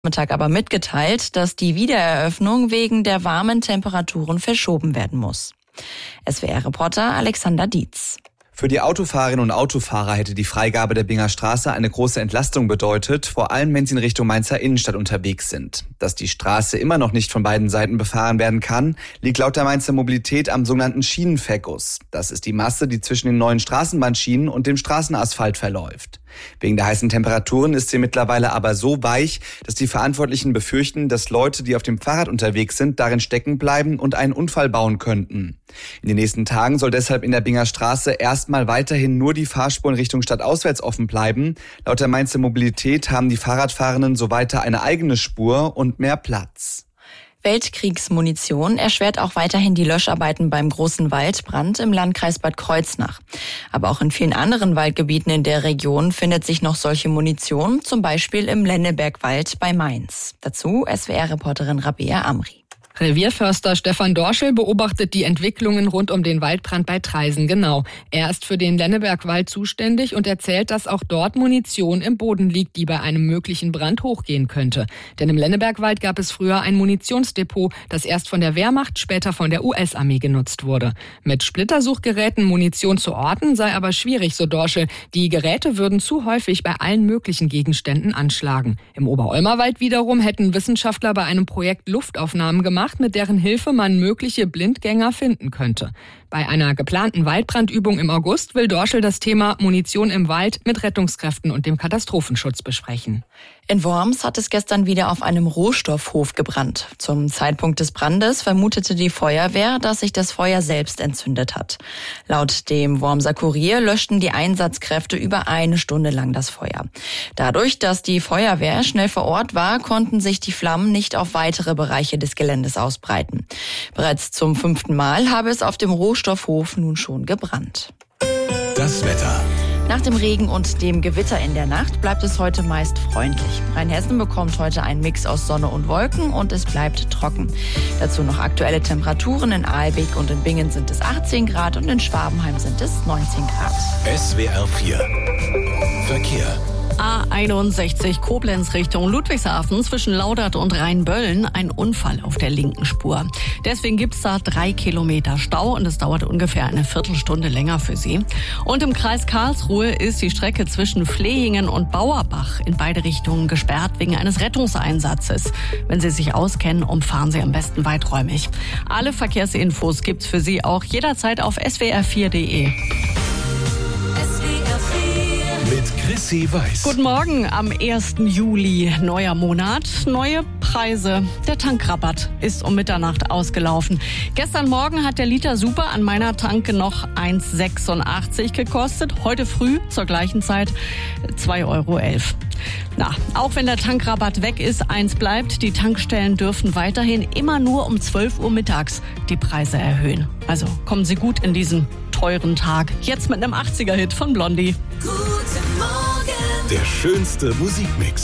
Mittag aber mitgeteilt, dass die Wiedereröffnung wegen der warmen Temperaturen verschoben werden muss. SWR-Reporter Alexander Dietz. Für die Autofahrerinnen und Autofahrer hätte die Freigabe der Binger Straße eine große Entlastung bedeutet, vor allem wenn sie in Richtung Mainzer Innenstadt unterwegs sind. Dass die Straße immer noch nicht von beiden Seiten befahren werden kann, liegt laut der Mainzer Mobilität am sogenannten Schienenfeckus. Das ist die Masse, die zwischen den neuen Straßenbahnschienen und dem Straßenasphalt verläuft. Wegen der heißen Temperaturen ist sie mittlerweile aber so weich, dass die Verantwortlichen befürchten, dass Leute, die auf dem Fahrrad unterwegs sind, darin stecken bleiben und einen Unfall bauen könnten. In den nächsten Tagen soll deshalb in der Binger Straße erstmal weiterhin nur die Fahrspur in Richtung stadtauswärts offen bleiben. Laut der Mainzer Mobilität haben die Fahrradfahrenden so weiter eine eigene Spur und mehr Platz. Weltkriegsmunition erschwert auch weiterhin die Löscharbeiten beim großen Waldbrand im Landkreis Bad Kreuznach. Aber auch in vielen anderen Waldgebieten in der Region findet sich noch solche Munition, zum Beispiel im Lennebergwald bei Mainz. Dazu SWR-Reporterin Rabea Amri. Revierförster Stefan Dorschel beobachtet die Entwicklungen rund um den Waldbrand bei Traisen genau. Er ist für den Lennebergwald zuständig und erzählt, dass auch dort Munition im Boden liegt, die bei einem möglichen Brand hochgehen könnte. Denn im Lennebergwald gab es früher ein Munitionsdepot, das erst von der Wehrmacht, später von der US-Armee genutzt wurde. Mit Splittersuchgeräten Munition zu orten sei aber schwierig, so Dorschel. Die Geräte würden zu häufig bei allen möglichen Gegenständen anschlagen. Im Oberolmerwald wiederum hätten Wissenschaftler bei einem Projekt Luftaufnahmen gemacht, mit deren Hilfe man mögliche Blindgänger finden könnte. Bei einer geplanten Waldbrandübung im August will Dorschel das Thema Munition im Wald mit Rettungskräften und dem Katastrophenschutz besprechen. In Worms hat es gestern wieder auf einem Rohstoffhof gebrannt. Zum Zeitpunkt des Brandes vermutete die Feuerwehr, dass sich das Feuer selbst entzündet hat. Laut dem Wormser Kurier löschten die Einsatzkräfte über 1 Stunde lang das Feuer. Dadurch, dass die Feuerwehr schnell vor Ort war, konnten sich die Flammen nicht auf weitere Bereiche des Geländes ausbreiten. Bereits zum 5. Mal habe es auf dem Rohstoffhof nun schon gebrannt. Das Wetter. Nach dem Regen und dem Gewitter in der Nacht bleibt es heute meist freundlich. Rheinhessen bekommt heute einen Mix aus Sonne und Wolken und es bleibt trocken. Dazu noch aktuelle Temperaturen. In Aalbeek und in Bingen sind es 18 Grad und in Schwabenheim sind es 19 Grad. SWR 4 Verkehr. A61 Koblenz Richtung Ludwigshafen zwischen Laudert und Rheinböllen ein Unfall auf der linken Spur. Deswegen gibt's da 3 Kilometer Stau und es dauert ungefähr eine Viertelstunde länger für Sie. Und im Kreis Karlsruhe ist die Strecke zwischen Flehingen und Bauerbach in beide Richtungen gesperrt wegen eines Rettungseinsatzes. Wenn Sie sich auskennen, umfahren Sie am besten weiträumig. Alle Verkehrsinfos gibt's für Sie auch jederzeit auf swr4.de. Mit Chrissy Weiß. Guten Morgen am 1. Juli. Neuer Monat, neue Preise. Der Tankrabatt ist um Mitternacht ausgelaufen. Gestern Morgen hat der Liter Super an meiner Tanke noch 1,86 gekostet. Heute früh zur gleichen Zeit 2,11 €. Na, auch wenn der Tankrabatt weg ist, eins bleibt, die Tankstellen dürfen weiterhin immer nur um 12 Uhr mittags die Preise erhöhen. Also kommen Sie gut in diesen teuren Tag. Jetzt mit einem 80er-Hit von Blondie. Guten Morgen. Der schönste Musikmix.